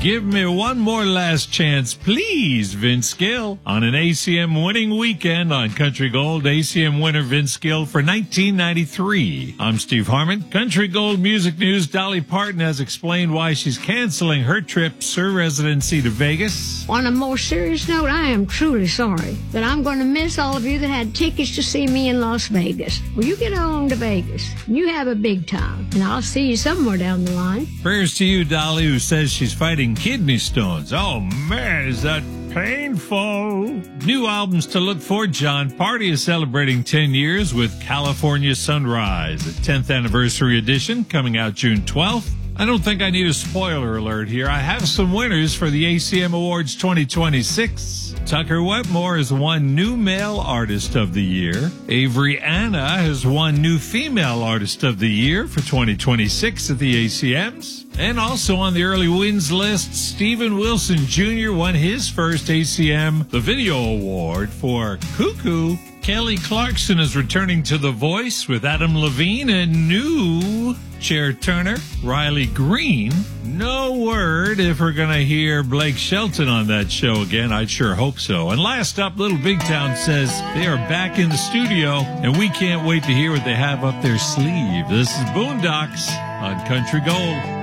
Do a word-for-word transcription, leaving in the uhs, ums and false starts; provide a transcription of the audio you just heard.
Give me one more last chance, please, Vince Gill. On an A C M winning weekend on Country Gold, A C M winner Vince Gill for nineteen ninety-three. I'm Steve Harmon. Country Gold Music News. Dolly Parton has explained why she's canceling her trip, her residency to Vegas. On a more serious note, I am truly sorry that I'm going to miss all of you that had tickets to see me in Las Vegas. Well, you get on to Vegas, and you have a big time, and I'll see you somewhere down the line. Prayers to you, Dolly, who says she's fighting kidney stones. Oh, man, is that painful. New albums to look for. John Party is celebrating ten years with California Sunrise, a tenth anniversary edition coming out June twelfth. I don't think I need a spoiler alert here. I have some winners for the A C M Awards twenty twenty-six. Tucker Wetmore has won New Male Artist of the Year. Avery Anna has won New Female Artist of the Year for twenty twenty-six at the A C Ms. And also on the early wins list, Steven Wilson Junior won his first A C M The Video Award for Cuckoo. Kelly Clarkson is returning to The Voice with Adam Levine and new Chair Turner, Riley Green. No word if we're going to hear Blake Shelton on that show again. I'd sure hope so. And last up, Little Big Town says they are back in the studio, and we can't wait to hear what they have up their sleeve. This is Boondocks on Country Gold.